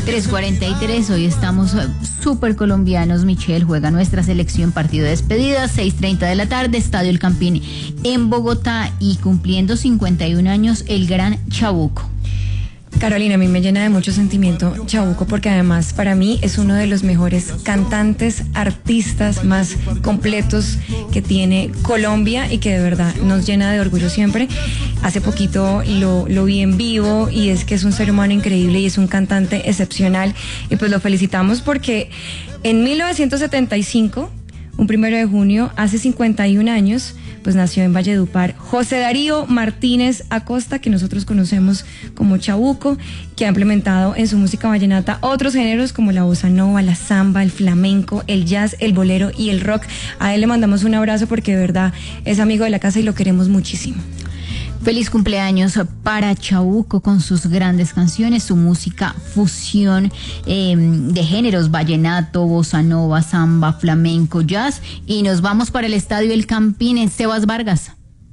3:43, hoy estamos súper colombianos. Michelle, juega nuestra selección, partido de despedida, 6:30 de la tarde, Estadio El Campín en Bogotá, y cumpliendo 51 años el gran Chabuco. Carolina, a mí me llena de mucho sentimiento Chabuco, porque además para mí es uno de los mejores cantantes, artistas más completos que tiene Colombia y que de verdad nos llena de orgullo siempre. Hace poquito lo vi en vivo y es que es un ser humano increíble y es un cantante excepcional, y pues lo felicitamos porque en 1975, un 1 de junio, hace 51 años, pues nació en Valledupar José Darío Martínez Acosta, que nosotros conocemos como Chabuco, que ha implementado en su música vallenata otros géneros como la bossa nova, la samba, el flamenco, el jazz, el bolero y el rock. A él le mandamos un abrazo porque de verdad es amigo de la casa y lo queremos muchísimo. Feliz cumpleaños para Chabuco con sus grandes canciones, su música fusión de géneros: vallenato, bossa nova, samba, flamenco, jazz. Y nos vamos para el Estadio El Campín en Sebas Vargas.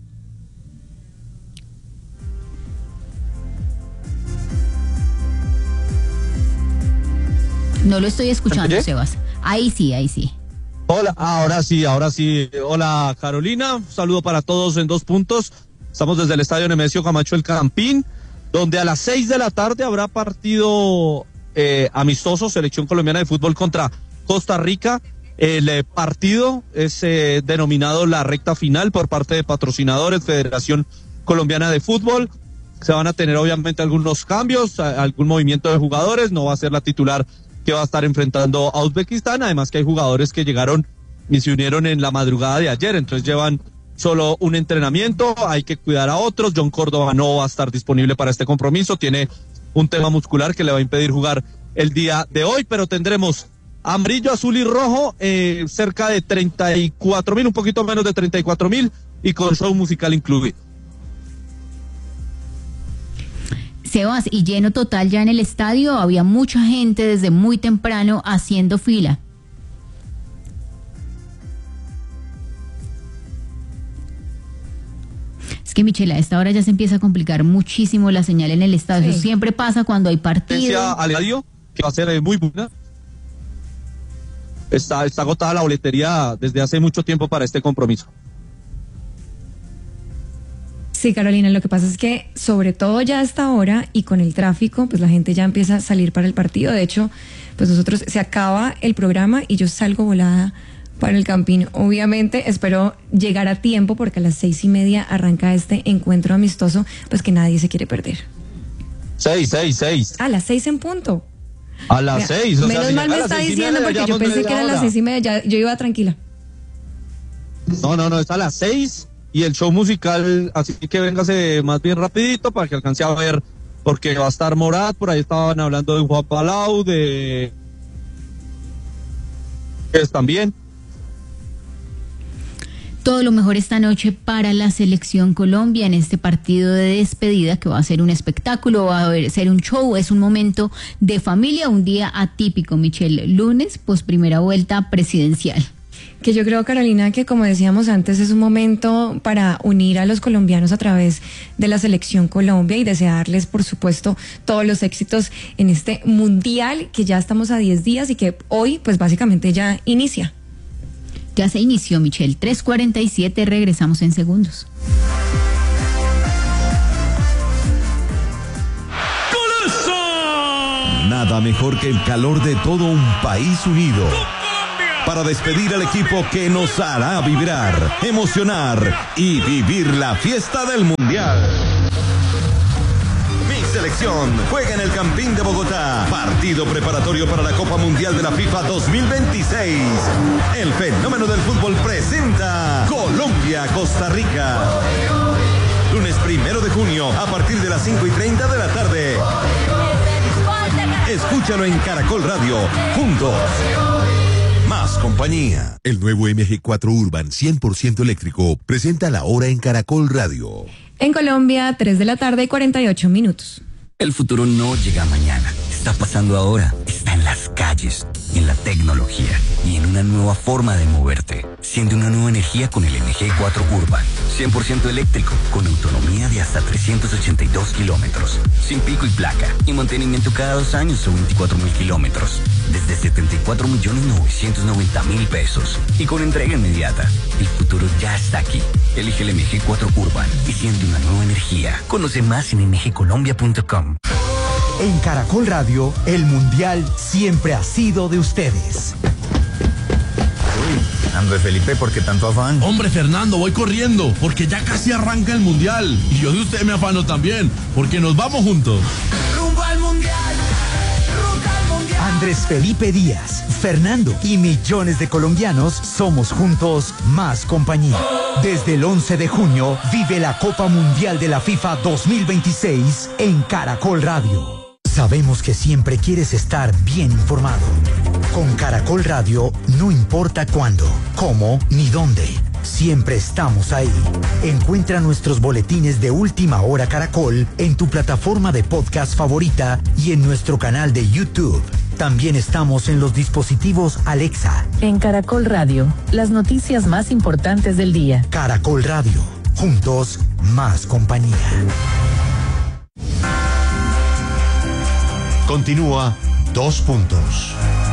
No lo estoy escuchando, Sebas. Ahí sí, ahí sí. Hola, ahora sí. Hola, Carolina. Un saludo para todos en 2 puntos. Estamos desde el Estadio Nemesio Camacho El Campín, donde a las 6 de la tarde habrá partido amistoso, selección colombiana de fútbol contra Costa Rica. El partido es denominado la recta final por parte de patrocinadores, Federación Colombiana de Fútbol. Se van a tener obviamente algunos cambios, algún movimiento de jugadores. No va a ser la titular que va a estar enfrentando a Uzbekistán, además que hay jugadores que llegaron y se unieron en la madrugada de ayer, entonces llevan solo un entrenamiento. Hay que cuidar a otros. John Córdoba no va a estar disponible para este compromiso, tiene un tema muscular que le va a impedir jugar el día de hoy, pero tendremos amarillo, azul y rojo, cerca de 34,000, un poquito menos de 34,000, y con show musical incluido. Sebas, y lleno total ya en el estadio, había mucha gente desde muy temprano haciendo fila. Que Michelle, a esta hora ya se empieza a complicar muchísimo la señal en el estadio. Sí. Eso siempre pasa cuando hay partido. Al estadio, que va a ser muy buena. Está agotada la boletería desde hace mucho tiempo para este compromiso. Sí, Carolina, lo que pasa es que sobre todo ya a esta hora y con el tráfico, pues la gente ya empieza a salir para el partido. De hecho, pues nosotros, se acaba el programa y yo salgo volada para el Campín. Obviamente espero llegar a tiempo porque a las 6:30 arranca este encuentro amistoso, pues que nadie se quiere perder. 6. A las 6 en punto. A las 6. O menos sea, mal me está diciendo porque yo pensé que era a las 6:30, yo iba tranquila. No, es a las 6 y el show musical, así que véngase más bien rapidito para que alcance a ver, porque va a estar Morat, por ahí estaban hablando de Juan Palau, de también. Todo lo mejor esta noche para la selección Colombia en este partido de despedida, que va a ser un espectáculo, va a ser un show, es un momento de familia, un día atípico, Michelle. Lunes, pues primera vuelta presidencial. Que yo creo, Carolina, que como decíamos antes, es un momento para unir a los colombianos a través de la selección Colombia y desearles, por supuesto, todos los éxitos en este mundial, que ya estamos a 10 días y que hoy, pues básicamente ya inicia. Ya se inició, Michelle. 3:47, regresamos en segundos. ¡Golazo! Nada mejor que el calor de todo un país unido para despedir al equipo que nos hará vibrar, emocionar y vivir la fiesta del Mundial. Mi selección juega en el Campín de Bogotá. Partido preparatorio para la Copa Mundial de la FIFA 2026. El fenómeno del fútbol presenta Colombia-Costa Rica. Lunes 1 de junio a partir de las 5:30 de la tarde. Escúchalo en Caracol Radio. Juntos. Más compañía. El nuevo MG4 Urban 100% eléctrico presenta la hora en Caracol Radio. En Colombia, 3:48 PM. El futuro no llega mañana. Está pasando ahora. Está en las calles. en la tecnología y en una nueva forma de moverte. Siente una nueva energía con el MG4 Urban. 100% eléctrico, con autonomía de hasta 382 kilómetros. Sin pico y placa. Y mantenimiento cada 2 años o 24,000 kilómetros. Desde 74.990.000 pesos. Y con entrega inmediata. El futuro ya está aquí. Elige el MG4 Urban y siente una nueva energía. Conoce más en mgcolombia.com. En Caracol Radio, el Mundial siempre ha sido de ustedes. Andrés Felipe, ¿por qué tanto afán? Hombre, Fernando, voy corriendo, porque ya casi arranca el Mundial. Y yo de usted me afano también, porque nos vamos juntos. ¡Rumbo al Mundial! ¡Rumbo al Mundial! Andrés Felipe Díaz, Fernando y millones de colombianos somos juntos más compañía. Desde el 11 de junio, vive la Copa Mundial de la FIFA 2026 en Caracol Radio. Sabemos que siempre quieres estar bien informado. Con Caracol Radio, no importa cuándo, cómo ni dónde, siempre estamos ahí. Encuentra nuestros boletines de Última Hora Caracol en tu plataforma de podcast favorita y en nuestro canal de YouTube. También estamos en los dispositivos Alexa. En Caracol Radio, las noticias más importantes del día. Caracol Radio, juntos, más compañía. Continúa 2 puntos.